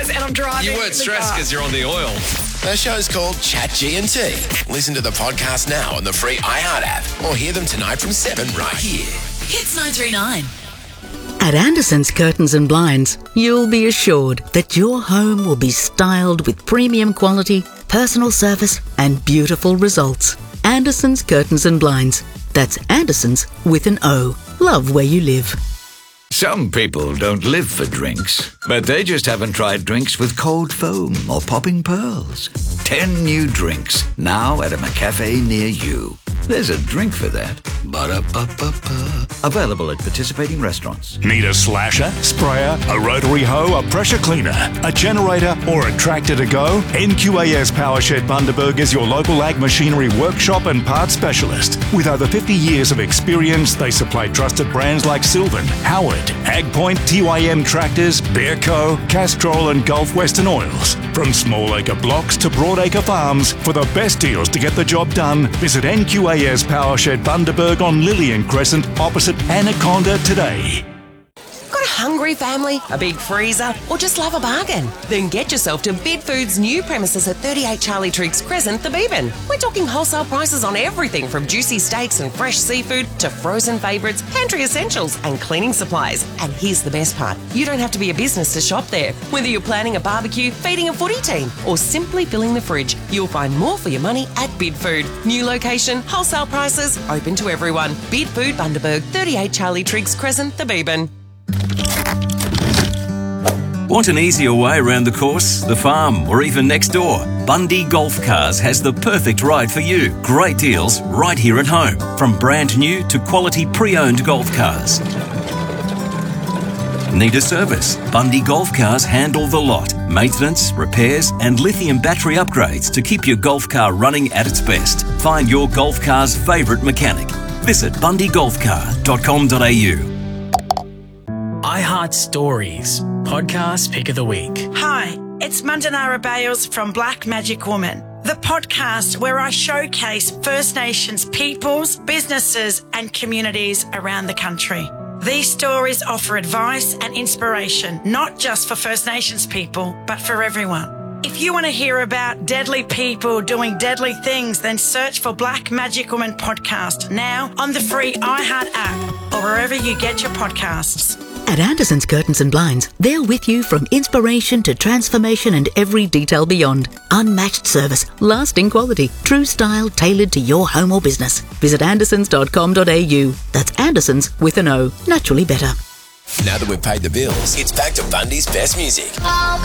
guys, and I'm driving. You weren't stressed because you're on the oil. The show's called Chat G&T. Listen to the podcast now on the free iHeart app or hear them tonight from 7 right here. Hits 939. At Anderson's Curtains and Blinds, you'll be assured that your home will be styled with premium quality, personal service and beautiful results. Anderson's Curtains and Blinds. That's Anderson's with an O. Love where you live. Some people don't live for drinks, but they just haven't tried drinks with cold foam or popping pearls. 10 new drinks, now at a McCafe near you. There's a drink for that. Ba-da-ba-ba-ba. Available at participating restaurants. Need a slasher, sprayer, a rotary hoe, a pressure cleaner, a generator or a tractor to go? NQAS Powershed Bundaberg is your local ag machinery workshop and parts specialist. With over 50 years of experience, they supply trusted brands like Sylvan, Howard, AgPoint, TYM tractors, Bearco, Castrol and Gulf Western Oils. From small acre blocks to broad acre farms, for the best deals to get the job done, visit NQAS Powershed Bundaberg on Lillian Crescent opposite Anaconda today. Got a hungry family, a big freezer, or just love a bargain? Then get yourself to Bid Foods' new premises at 38 Charlie Triggs Crescent, the Beebin. We're talking wholesale prices on everything from juicy steaks and fresh seafood to frozen favourites, pantry essentials and cleaning supplies. And here's the best part. You don't have to be a business to shop there. Whether you're planning a barbecue, feeding a footy team or simply filling the fridge, you'll find more for your money at Bid Food. New location, wholesale prices, open to everyone. Bid Food Bundaberg, 38 Charlie Triggs Crescent, the Beebin. Want an easier way around the course, the farm, or even next door? Bundy Golf Cars has the perfect ride for you. Great deals right here at home. From brand new to quality pre-owned golf cars. Need a service? Bundy Golf Cars handle the lot. Maintenance, repairs and lithium battery upgrades to keep your golf car running at its best. Find your golf car's favourite mechanic. Visit bundygolfcar.com.au. iHeart Stories, podcast pick of the week. Hi, it's Mandanara Bales from Black Magic Woman, the podcast where I showcase First Nations peoples, businesses and communities around the country. These stories offer advice and inspiration, not just for First Nations people, but for everyone. If you want to hear about deadly people doing deadly things, then search for Black Magic Woman podcast now on the free iHeart app or wherever you get your podcasts. At Anderson's Curtains and Blinds, they're with you from inspiration to transformation and every detail beyond. Unmatched service, lasting quality, true style tailored to your home or business. Visit andersons.com.au. That's Andersons with an O. Naturally better. Now that we've paid the bills, it's back to Bundy's best music.